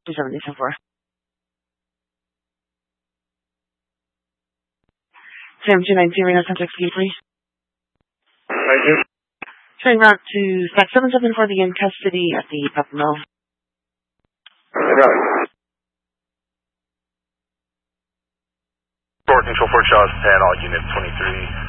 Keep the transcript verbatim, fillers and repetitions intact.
two seventy so far. Sam two ninety, Reno ten six please. Thank you. Train route to stack seven seven for the in custody at the Pep Mill. I got it. Fort Control Fort Shaw's pad, all units twenty-three.